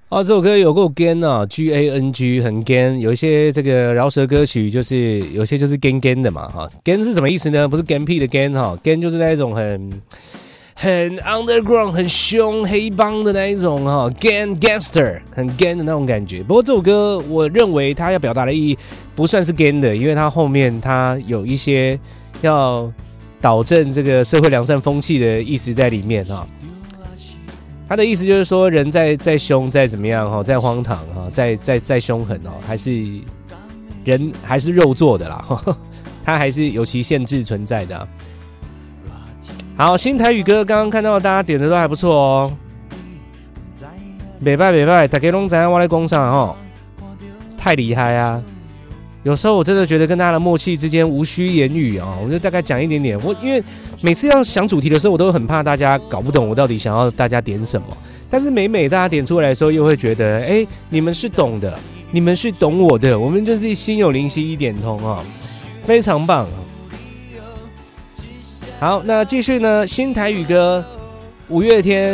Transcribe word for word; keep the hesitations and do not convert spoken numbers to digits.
哦，这首歌有够 gan 啊 ，G A N G 很 gan， 有一些这个饶舌歌曲就是有些就是 gan gan 的嘛，哈 ，gan 是什么意思呢？不是 gan 屁的 gan 哈 ，gan 就是那一种很很 underground 很凶黑帮的那一种哈 ，gan gangster 很 gan 的那种感觉。不过这首歌我认为它要表达的意义不算是 gan 的，因为它后面它有一些要导正这个社会良善风气的意思在里面哈。他的意思就是说，人再再凶再怎么样哈，再荒唐哈，再再再凶狠哦，还是人还是肉做的啦，呵呵他还是有其限制存在的、啊。好，新台语歌刚刚看到大家点的都还不错哦，袂歹袂歹，大家拢知道我在讲啥吼，太厉害啊！有时候我真的觉得跟大家的默契之间无需言语啊、哦，我就大概讲一点点。我因为每次要想主题的时候，我都很怕大家搞不懂我到底想要大家点什么。但是每每大家点出来的时候，又会觉得，哎，你们是懂的，你们是懂我的，我们就是心有灵犀一点通啊、哦，非常棒。好，那继续呢，新台语歌，五月天。